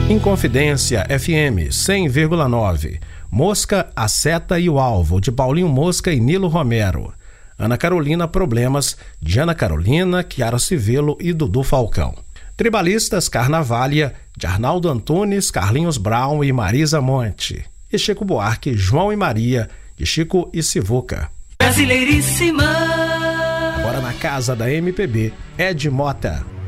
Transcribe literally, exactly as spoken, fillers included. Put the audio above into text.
Inconfidência F M cem vírgula nove. Mosca, a Seta e o Alvo, de Paulinho Mosca e Nilo Romero. Ana Carolina, Problemas, de Ana Carolina, Chiara Civelo e Dudu Falcão. Tribalistas, Carnavalha, de Arnaldo Antunes, Carlinhos Brown e Marisa Monte. E Chico Buarque, João e Maria, de Chico e Sivuca. Brasileiríssima. Agora na casa da M P B, Ed Mota.